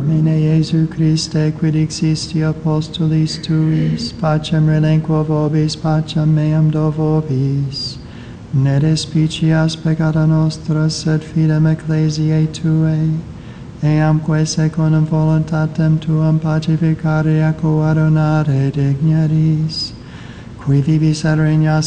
Domine Iesu Christe, quid existi apostolis tuis, pacem relinquo vobis, pacem meam do vobis. Ne despicias peccata nostra, sed fidem ecclesiae Tuae, eamque secundum voluntatem Tuam pacificare ac coadunare digneris, qui vivis et regnas